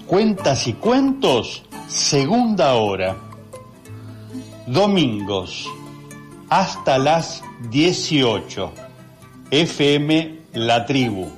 Cuentas y cuentos, segunda hora. Domingos, hasta las 18. FM La Tribu.